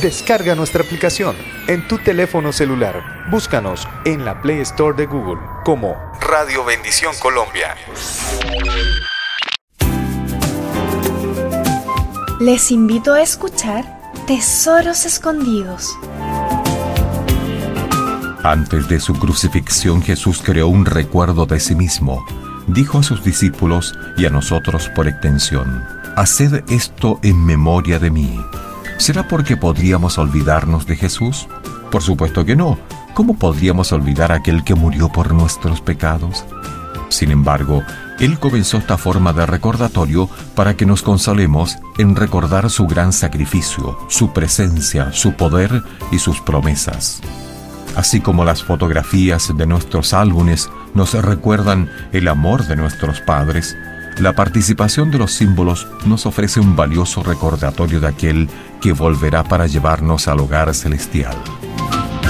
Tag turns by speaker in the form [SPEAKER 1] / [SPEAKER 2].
[SPEAKER 1] Descarga nuestra aplicación en tu teléfono celular. Búscanos en la Play Store de Google como Radio Bendición Colombia.
[SPEAKER 2] Les invito a escuchar Tesoros Escondidos.
[SPEAKER 3] Antes de su crucifixión, Jesús creó un recuerdo de sí mismo. Dijo a sus discípulos y a nosotros por extensión: haced esto en memoria de mí. ¿Será porque podríamos olvidarnos de Jesús? Por supuesto que no. ¿Cómo podríamos olvidar a aquel que murió por nuestros pecados? Sin embargo, Él comenzó esta forma de recordatorio para que nos consolemos en recordar su gran sacrificio, su presencia, su poder y sus promesas. Así como las fotografías de nuestros álbumes nos recuerdan el amor de nuestros padres, la participación de los símbolos nos ofrece un valioso recordatorio de aquel que volverá para llevarnos al hogar celestial.